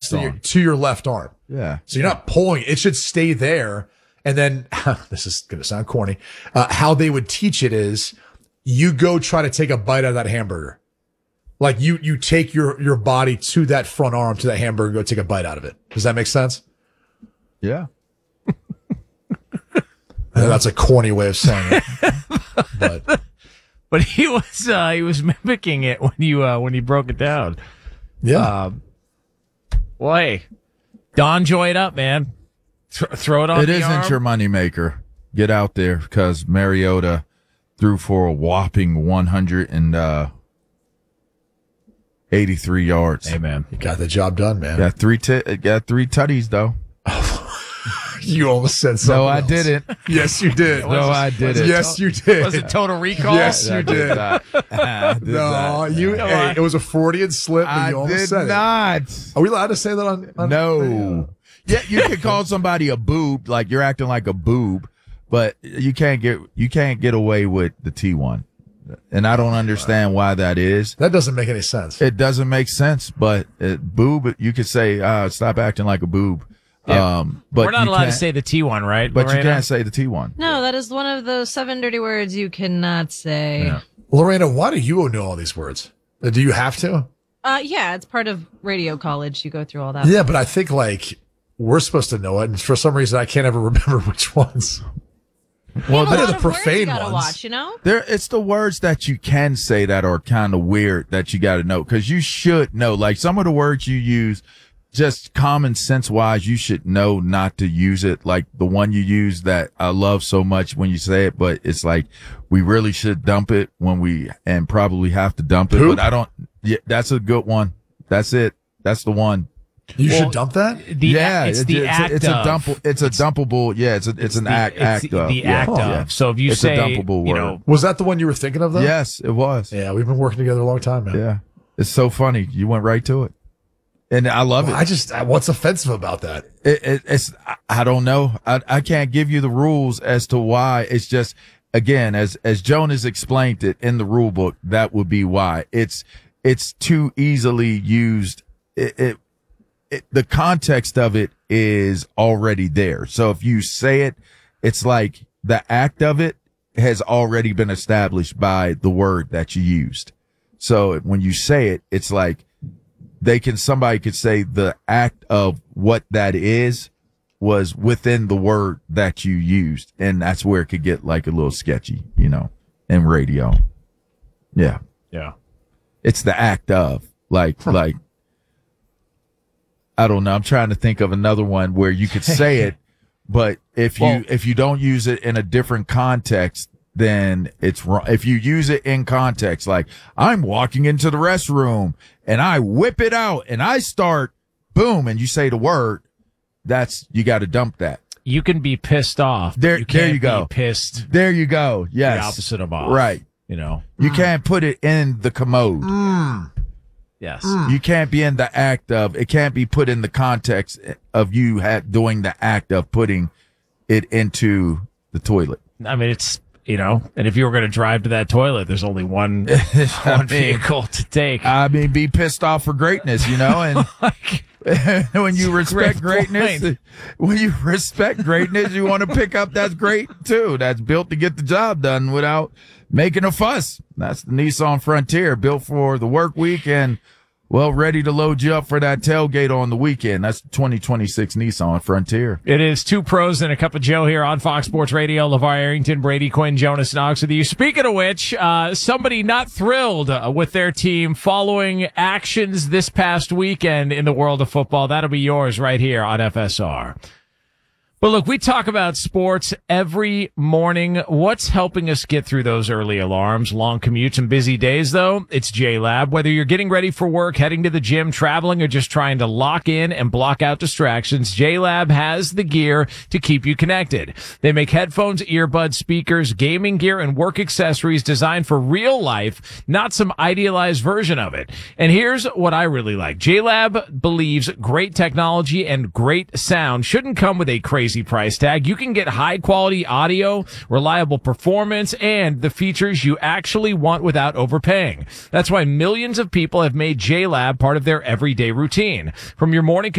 to your left arm. Yeah. So you're not pulling. It should stay there. And then this is going to sound corny. How they would teach it is you go try to take a bite out of that hamburger. Like you take your body to that front arm, to that hamburger, and go take a bite out of it. Does that make sense? Yeah. That's a corny way of saying it. But he was mimicking it when you broke it down. Yeah. Well, hey, Don Joy it up, man. Throw it on. It the isn't arm. your moneymaker. Get out there because Mariota threw for a whopping 183 yards. Hey, man. You got the job done, man. Got three tutties though. You almost said something. No, I else. didn't. Yes, you did. No, I didn't. Yes, you did. Was it Total Recall? Yes, you did. No, Hey, it was a Freudian slip, but I you almost did said not. it. Are we allowed to say that on No. Yeah, you can call somebody a boob, like you're acting like a boob, but you can't get away with the T1. And I don't understand why that is. That doesn't make any sense. It doesn't make sense, but boob, you could say, stop acting like a boob. Yeah. But we're not you allowed to can't- say the T1, right? But you Lorena? can't say the T1. No, that is one of those 7 dirty words you cannot say. Yeah. Lorena, why do you know all these words? Do you have to? Yeah, it's part of radio college. You go through all that. Yeah, but I think we're supposed to know it, and for some reason I can't ever remember which ones. Well, You have a they're lot the of words profane you gotta ones. watch, you know? It's the words that you can say that are kind of weird that you got to know, because you should know. Like some of the words you use, just common sense wise, you should know not to use it. Like the one you use that I love so much when you say it, but it's like we really should dump it and probably have to dump it. Poop? But I don't. Yeah, that's a good one. That's it. That's the one. You should dump that? It's the act it's of. a dumpable. It's a dumpable. Yeah, it's an act of. The Yeah. act of. Yeah. So if you It's say, a dumpable you word. know, Was that the one you were thinking of, though? Yes, it was. Yeah, we've been working together a long time, man. Yeah, it's so funny. You went right to it, and I love it. What's offensive about that? It's I don't know. I can't give you the rules as to why. It's just, again, as Jonas explained it in the rule book, that would be why. It's too easily used. The context of it is already there. So if you say it, it's like the act of it has already been established by the word that you used. So when you say it, it's like somebody could say the act of what that is was within the word that you used. And that's where it could get like a little sketchy, in radio. Yeah. yeah. It's the act of like, I don't know. I'm trying to think of another one where you could say it, but if you don't use it in a different context, then it's wrong. If you use it in context, like I'm walking into the restroom and I whip it out and I start boom, and you say the word, you got to dump that. You can be pissed off. There you can't you go. Be pissed. There you go. Yes. The opposite of off. Right. You can't put it in the commode. Yes. You can't be in the act of, it can't be put in the context of you doing the act of putting it into the toilet. I mean, it's, and if you were going to drive to that toilet, there's only one vehicle to take. I mean, be pissed off for greatness, and when you respect greatness, you want to pick up that's great too. That's built to get the job done without making a fuss. That's the Nissan Frontier, built for the work week and, ready to load you up for that tailgate on the weekend. That's the 2026 Nissan Frontier. It is Two Pros and a Cup of Joe here on Fox Sports Radio. LeVar Arrington, Brady Quinn, Jonas Knox with you. Speaking of which, somebody not thrilled with their team following actions this past weekend in the world of football. That'll be yours right here on FSR. But look, we talk about sports every morning. What's helping us get through those early alarms, long commutes, and busy days, though? It's JLab. Whether you're getting ready for work, heading to the gym, traveling, or just trying to lock in and block out distractions, JLab has the gear to keep you connected. They make headphones, earbuds, speakers, gaming gear, and work accessories designed for real life, not some idealized version of it. And here's what I really like. JLab believes great technology and great sound shouldn't come with a crazy price tag. You can get high quality audio, reliable performance, and the features you actually want without overpaying. That's why millions of people have made JLab part of their everyday routine. From your morning